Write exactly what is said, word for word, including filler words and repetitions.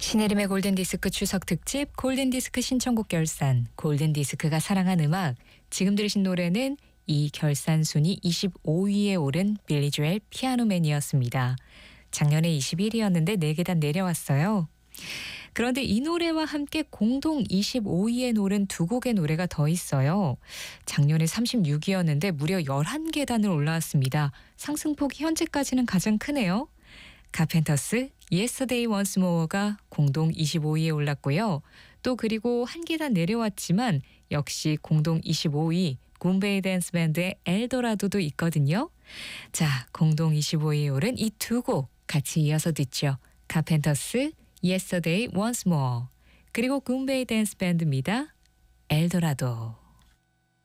신혜림의 골든디스크 추석 특집 골든디스크 신청곡 결산, 골든디스크가 사랑한 음악. 지금 들으신 노래는 이 결산 순위 이십오 위에 오른 빌리 조엘 피아노맨이었습니다. 작년에 이십일 위였는데 네 계단 내려왔어요. 그런데 이 노래와 함께 공동 이십오 위에 오른 두 곡의 노래가 더 있어요. 작년에 삼십육 위였는데 무려 열한 계단을 올라왔습니다. 상승폭이 현재까지는 가장 크네요. 카펜터스 Yesterday Once More가 공동 이십오 위에 올랐고요. 또 그리고 한 계단 내려왔지만 역시 공동 이십오 위 굼베이 댄스 밴드의 엘도라도도 있거든요. 자, 공동 이십오 위에 오른 이 두 곡 같이 이어서 듣죠. 카펜터스 Yesterday Once More 그리고 굼베이 댄스 밴드입니다. 엘도라도.